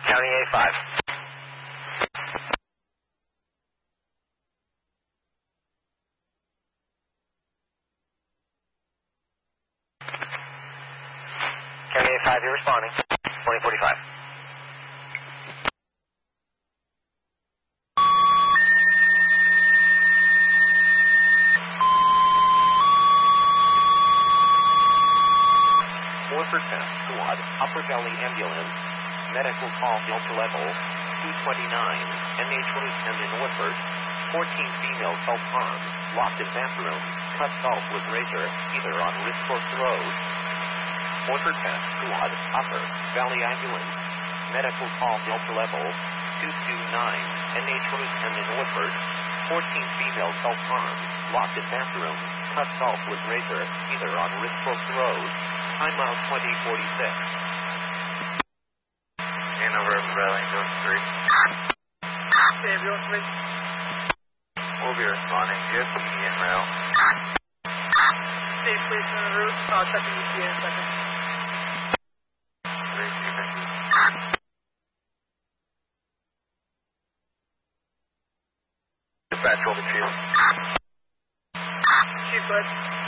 County A5. County A5, you're responding. 2045. Warford Task Squad, Upper Valley Ambulance, medical call filter level 229, NH Route and in Woodford. 14 female self-harmed, locked in bathroom, cut off with razor, either on wrist or throat. Warford Task Squad, Upper Valley Ambulance, medical call filter level 229, NH Route and in Woodford. 14 female self-harmed, locked in bathroom, cut off with razor, either on wrist or throat. Time out 2046. Hanover, Valley, Ambulance 3. Ambulance 3. We'll be responding. Do you have PD en route? State police on the route. Checking ETA in a second. 3, 2, 50. Dispatch, hold the chief. Chief, bud.